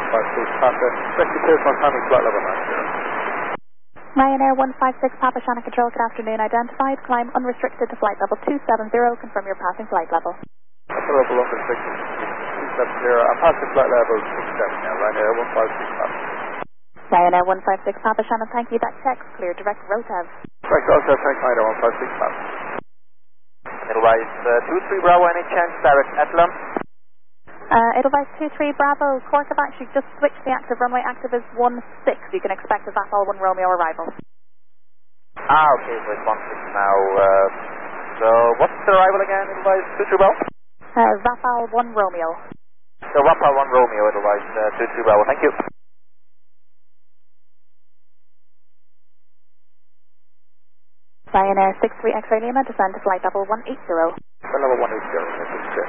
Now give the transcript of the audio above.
156 Papa, expected personal timing flight level 90. Ryanair 156 Papa Shannon Control, good afternoon, identified, climb unrestricted to flight level 270, confirm your passing flight level. Upper level unrestricted, 270, I'm passing flight level 67 now, Ryanair 156 Papa. Ryanair 156 Papa Shannon, thank you, that checks, clear, direct Rotev. Direct Rotev, thanks Ryanair 156 Papa. Edelweiss 23 Bravo, any chance direct Athlone? Edelweiss 23 Bravo, Cork have actually just switched the active runway, active is 16, you can expect a VAFAL 1 Romeo arrival. Okay, so it's 16 now, so what's the arrival again, Edelweiss 23 Bravo? VAFAL 1 Romeo. So VAFAL 1 Romeo, Edelweiss 23 Bravo, thank you. Ryanair 63 X-ray Lima, descend to flight level 180. Flight level 180,